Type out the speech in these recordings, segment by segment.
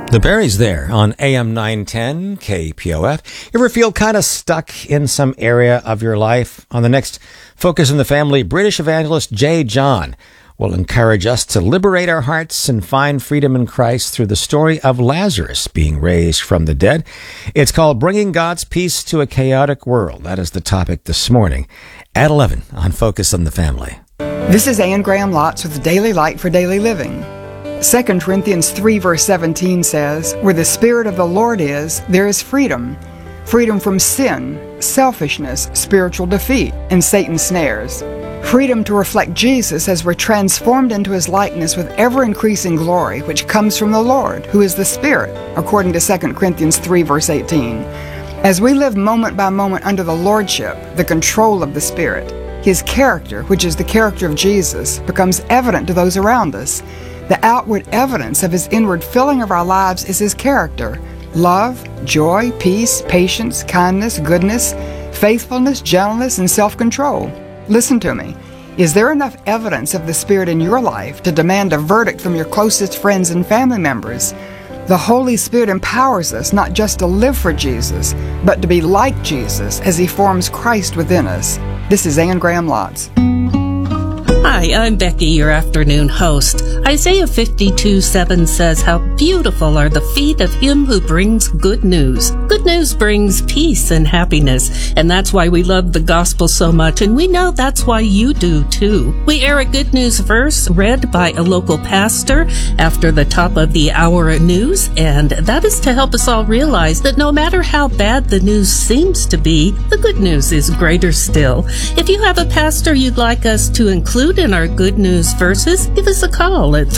The Berries there on AM 910 KPOF. Ever feel kind of stuck in some area of your life? On the next Focus on the Family, British evangelist J. John will encourage us to liberate our hearts and find freedom in Christ through the story of Lazarus being raised from the dead. It's called Bringing God's Peace to a Chaotic World. That is the topic this morning at 11 on Focus on the Family. This is Anne Graham Lotz with the Daily Light for Daily Living. 2 Corinthians 3 verse 17 says, "Where the Spirit of the Lord is, there is freedom. Freedom from sin, selfishness, spiritual defeat, and Satan's snares. Freedom to reflect Jesus as we're transformed into His likeness with ever-increasing glory, which comes from the Lord, who is the Spirit," according to 2 Corinthians 3 verse 18. As we live moment by moment under the Lordship, the control of the Spirit, His character, which is the character of Jesus, becomes evident to those around us. The outward evidence of His inward filling of our lives is His character: love, joy, peace, patience, kindness, goodness, faithfulness, gentleness, and self-control. Listen to me. Is there enough evidence of the Spirit in your life to demand a verdict from your closest friends and family members? The Holy Spirit empowers us not just to live for Jesus, but to be like Jesus as He forms Christ within us. This is Anne Graham Lotz. Hi, I'm Becky, your afternoon host. Isaiah 52:7 says, "How beautiful are the feet of him who brings good news." Good news brings peace and happiness, and that's why we love the gospel so much, and we know that's why you do too. We air a good news verse read by a local pastor after the top of the hour news, and that is to help us all realize that no matter how bad the news seems to be, the good news is greater still. If you have a pastor you'd like us to include in our good news verses, give us a call at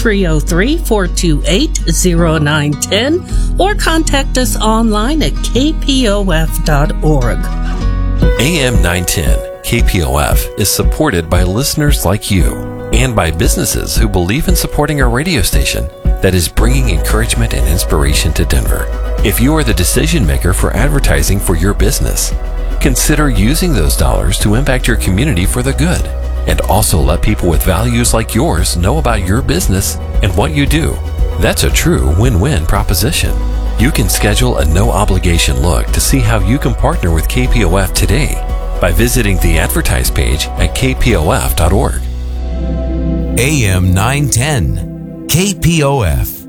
303-428-0910 or contact us online at kpof.org. AM 910 KPOF is supported by listeners like you and by businesses who believe in supporting our radio station that is bringing encouragement and inspiration to Denver. If you are the decision maker for advertising for your business, consider using those dollars to impact your community for the good. And also let people with values like yours know about your business and what you do. That's a true win-win proposition. You can schedule a no-obligation look to see how you can partner with KPOF today by visiting the advertise page at kpof.org. AM 910 KPOF.